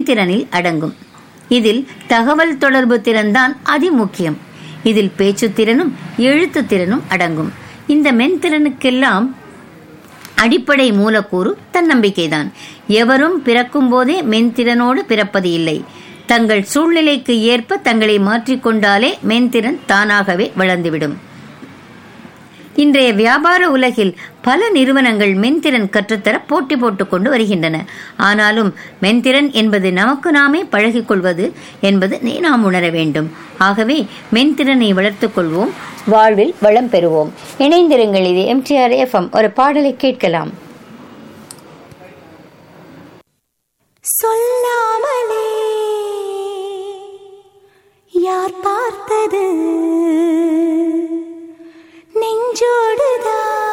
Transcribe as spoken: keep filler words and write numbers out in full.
மென்திறனில் அடங்கும். இதில் தகவல் தொடர்பு திறன்தான் அதிமுக்கியம். இதில் பேச்சு திறனும் எழுத்து திறனும் அடங்கும். இந்த மென்திறனுக்கெல்லாம் அடிப்படை மூலக்கூறு தன்னம்பிக்கைதான். எவரும் பிறக்கும் போதே மென்திறனோடு பிறப்பது இல்லை. தங்கள் சூழ்நிலைக்கு ஏற்ப தங்களை மாற்றிக்கொண்டாலே மென்திறன் தானாகவே வளர்ந்துவிடும். இன்றைய வியாபார உலகில் பல நிறுவனங்கள் மென்திறன் கற்றுத்தர போட்டி போட்டுக் கொண்டு வருகின்றன. ஆனாலும் மென்திறன் என்பது நமக்கு நாமே பழகிக் கொள்வது என்பது நாம் உணர வேண்டும். ஆகவே மென்திறனை வளர்த்துக் கொள்வோம், வாழ்வில் வளம் பெறுவோம். இணைந்திருங்கள். இது எம்டிஆர் எஃப்எம். ஒரு பாடலை கேட்கலாம். சொல்லாமலே யார் பார்த்தது நெஞ்சோடுதான்